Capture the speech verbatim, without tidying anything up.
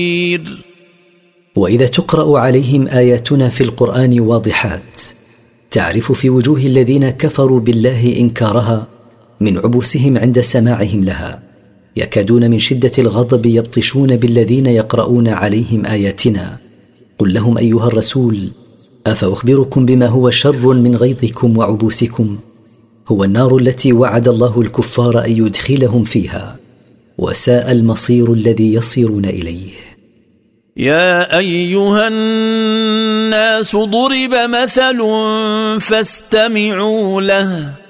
وإذا تقرأ عليهم آياتنا في القرآن واضحات تعرف في وجوه الذين كفروا بالله إنكارها من عبوسهم عند سماعهم لها، يكادون من شدة الغضب يبطشون بالذين يقرؤون عليهم آياتنا. قل لهم أيها الرسول: أفأخبركم بما هو شر من غيظكم وعبوسكم؟ هو النار التي وعد الله الكفار أن يدخلهم فيها، وساء المصير الذي يصيرون إليه. يا أيها الناس ضرب مثل فاستمعوا له